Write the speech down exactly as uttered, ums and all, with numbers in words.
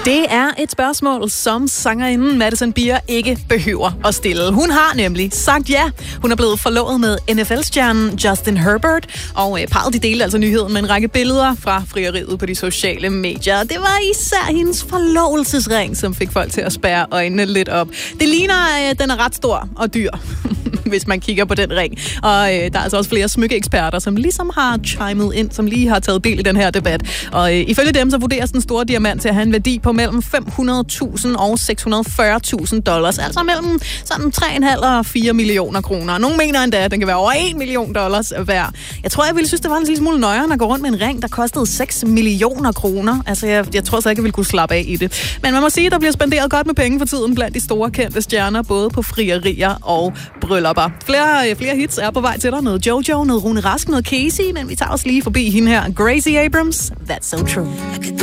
Det er et spørgsmål, som sangerinden Madison Beer ikke behøver at stille. Hun har nemlig sagt ja. Hun er blevet forlovet med N F L-stjernen Justin Herbert, og parret de delte altså nyheden med en række billeder fra frieriet på de sociale medier. Det var især hendes forlovelsesring, som fik folk til at spærre øjnene lidt op. Det ligner, at den er ret stor og dyr, hvis man kigger på den ring. Og øh, der er altså også flere smykkeeksperter, som ligesom har chimet ind, som lige har taget del i den her debat. Og øh, ifølge dem, så vurderes den store diamant til at have en værdi på mellem fem hundrede tusind og seks hundrede og fyrre tusind dollars. Altså mellem sådan tre komma fem og fire millioner kroner. Nogle mener endda, at den kan være over en million dollars værd. Jeg tror, jeg ville synes, det var en lille smule nøjere at gå rundt med en ring, der kostede seks millioner kroner. Altså, jeg, jeg tror så ikke, jeg ville kunne slappe af i det. Men man må sige, at der bliver spenderet godt med penge for tiden blandt de store kendte stjerner, både på frierier og bryllupper. Flere, flere hits er på vej til dig. Noget Jojo, noget Rune Rask, noget Casey, men vi tager os lige forbi hende her. Gracie Abrams, That's So True.